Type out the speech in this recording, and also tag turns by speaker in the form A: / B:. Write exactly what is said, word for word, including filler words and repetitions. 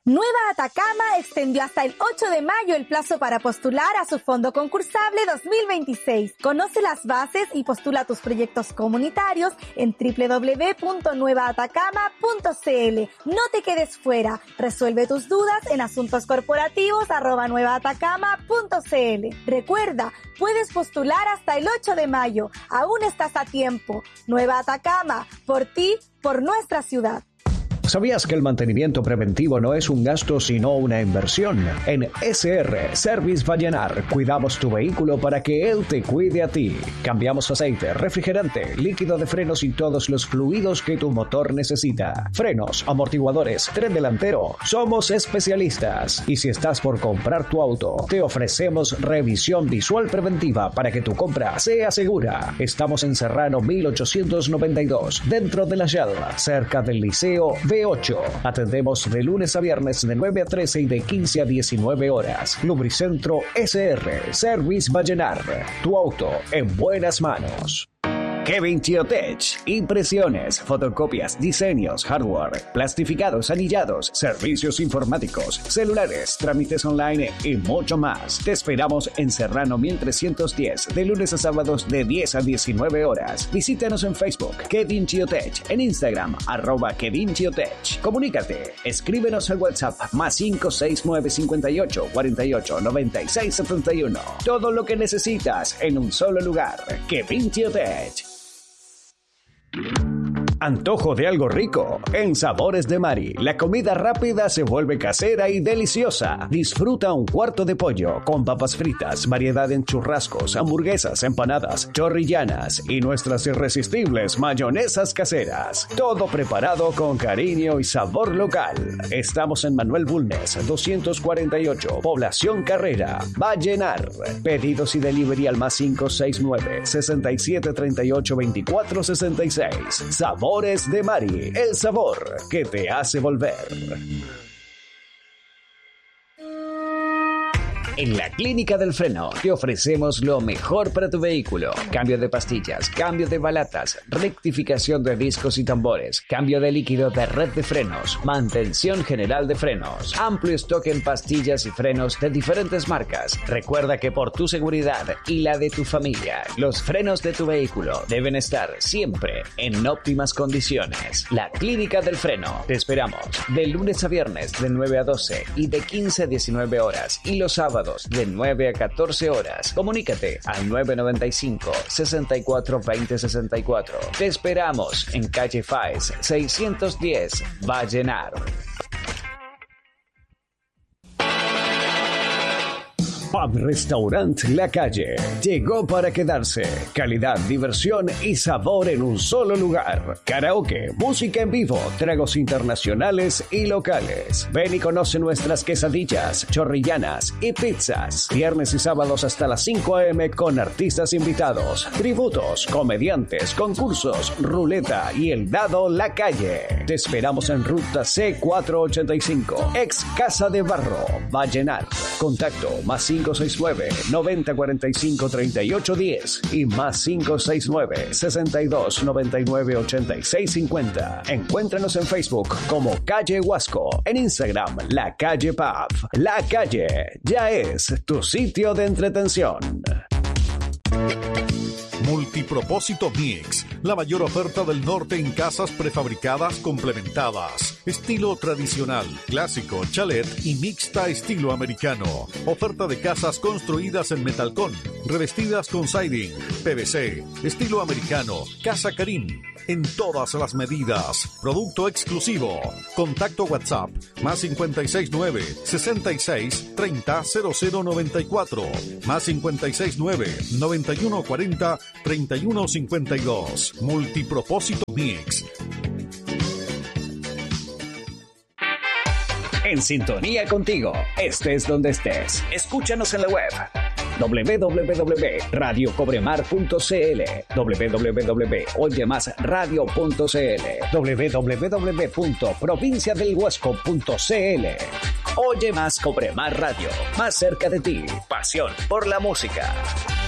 A: Nueva Atacama extendió hasta el ocho de mayo el plazo para postular a su fondo concursable dos mil veintiséis. Conoce las bases y postula tus proyectos comunitarios en doble u doble u doble u punto nueva atacama punto c l. No te quedes fuera. Resuelve tus dudas en asuntoscorporativos arroba nueva atacama punto c l. Recuerda, puedes postular hasta el ocho de mayo. Aún estás a tiempo. Nueva Atacama, por ti, por nuestra ciudad.
B: ¿Sabías que el mantenimiento preventivo no es un gasto sino una inversión? En S R Service Vallenar cuidamos tu vehículo para que él te cuide a ti. Cambiamos aceite, refrigerante, líquido de frenos y todos los fluidos que tu motor necesita. Frenos, amortiguadores, tren delantero. Somos especialistas. Y si estás por comprar tu auto, te ofrecemos revisión visual preventiva para que tu compra sea segura. Estamos en Serrano mil ochocientos noventa y dos, dentro de la Yadra, cerca del Liceo B ocho. Atendemos de lunes a viernes de nueve a trece y de quince a diecinueve horas. Lubricentro S R Service Vallenar. Tu auto en buenas manos. Kevin Chiotech. Impresiones, fotocopias, diseños, hardware, plastificados, anillados, servicios informáticos, celulares, trámites online y mucho más. Te esperamos en Serrano mil trescientos diez, de lunes a sábados de diez a diecinueve horas. Visítanos en Facebook, Kevin Chiotech, en Instagram, arroba Kevin Chiotech. Comunícate, escríbenos al WhatsApp más cinco seis nueve cinco ocho cuatro ocho nueve seis siete uno. Todo lo que necesitas en un solo lugar. Kevin Chiotech. Antojo de algo rico. En Sabores de Mari, la comida rápida se vuelve casera y deliciosa. Disfruta un cuarto de pollo con papas fritas, variedad en churrascos, hamburguesas, empanadas, chorrillanas y nuestras irresistibles mayonesas caseras. Todo preparado con cariño y sabor local. Estamos en Manuel Bulnes, doscientos cuarenta y ocho, Población Carrera, Vallenar. Pedidos y delivery al más cinco seis nueve, seis siete tres ocho, dos cuatro seis seis. Sabor Sabores de Mari, el sabor que te hace volver. En la Clínica del Freno te ofrecemos lo mejor para tu vehículo. Cambio de pastillas, cambio de balatas, rectificación de discos y tambores, cambio de líquido de red de frenos, mantención general de frenos, amplio stock en pastillas y frenos de diferentes marcas. Recuerda que por tu seguridad y la de tu familia, los frenos de tu vehículo deben estar siempre en óptimas condiciones. La Clínica del Freno. Te esperamos de lunes a viernes de nueve a doce y de quince a diecinueve horas y los sábados de nueve a catorce horas. Comunícate al nueve nueve cinco, seis cuatro dos cero seis cuatro. Te esperamos en calle Faes seiscientos diez, Vallenar. Pub Restaurant La Calle llegó para quedarse. Calidad, diversión y sabor en un solo lugar. Karaoke, música en vivo, tragos internacionales y locales. Ven y conoce nuestras quesadillas, chorrillanas y pizzas. Viernes y sábados hasta las cinco a eme con artistas invitados, tributos, comediantes, concursos, ruleta y el dado La Calle. Te esperamos en ruta ce cuatrocientos ochenta y cinco, ex Casa de Barro, Vallenar. Contacto más cinco seis nueve, noventa cuarenta y cinco treinta y ocho diez y más cinco seis nueve, sesenta y dos noventa y nueve ochenta y seis cincuenta. Encuéntranos en Facebook como Calle Huasco, en Instagram La Calle Pub. La Calle ya es tu sitio de entretención.
C: Multipropósito Mix, la mayor oferta del norte en casas prefabricadas complementadas, estilo tradicional, clásico, chalet y mixta estilo americano. Oferta de casas construidas en metalcón, revestidas con siding, P V C, estilo americano, Casa Karim, en todas las medidas. Producto exclusivo. Contacto WhatsApp más cincuenta y seis nueve, sesenta y seis, treinta, cero cero noventa y cuatro, más cincuenta y seis nueve, noventa y uno cuarenta, treinta y uno cincuenta y dos. Multipropósito Mix.
B: En sintonía contigo, estés donde estés. Escúchanos en la web doble u doble u doble u punto radio cobremar punto c l, doble u doble u doble u punto oye más radio punto c l, doble u doble u doble u punto provincia del huasco punto c l. Oye más Cobremar Radio, más cerca de ti, pasión por la música.